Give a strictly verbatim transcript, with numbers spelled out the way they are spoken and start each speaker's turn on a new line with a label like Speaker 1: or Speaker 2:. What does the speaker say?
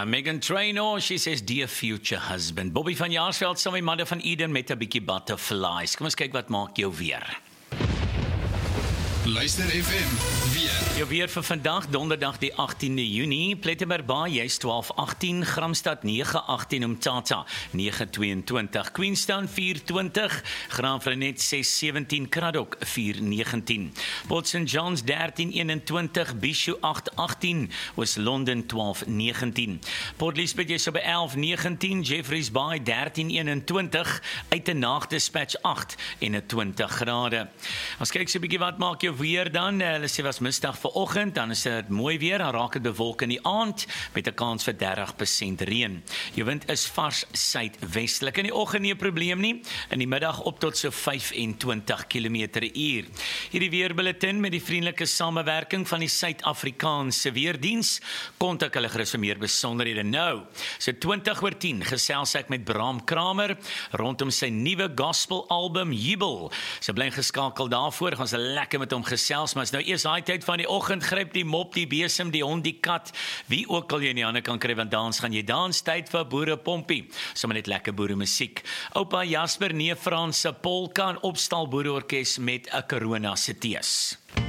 Speaker 1: Megan Trainor, she says, dear future husband. Bobby van Jaarsveld saam met Madde van Eden met 'n bietjie butterflies. Kom ons kyk wat maak jou weer.
Speaker 2: Luister F M, weer.
Speaker 1: Jou weer vir vandag, donderdag die agtiende Junie, Plettenberg Bay, jy's twaalf agtien, Gramstad nege agtien, Umtata nege tweeëntwintig, Queenstown vier twintig, Graafrenet ses sewentien, Kraddock vier negentien, Port Saint John's dertien eenentwintig, Bishu agt agtien, West-London twaalf negentien, Port Elizabeth jy's op elf negentien, Jeffreys Bay dertien eenentwintig, Uitenhaag Dispatch agt eenentwintig grade. As kyk so 'n bietjie wat maak jou weer dan, hulle sê was misdag vanoggend, dan is dit mooi weer, dan raak dit bewolk in die aand, met 'n kans vir dertig persent reën. Jou wind is vars suidwestelik, in die oggend nie 'n probleem nie, in die middag op tot so vyfentwintig kilometer per uur. Hierdie weerbulletin met die vriendelike samewerking van die Suid-Afrikaanse Weerdiens, kontak hulle gerus vir meer besonderhede nou. So twintig oor tien gesels ek met Bram Kramer, rondom sy nuwe gospel album Jubel. So bly geskakel daarvoor, gaan ons lekker met hom gesels, maar is nou eers daai tyd van die oggend, gryp die mop, die besem, die hond, die kat, wie ook al jy in die hande kan kry, want dans gaan jy dans, tyd vir boere pompie, sommer net lekker boere musiek. Oupa Jasper, nee Frans se polka en opstal boereorkes met 'n Corona se tees.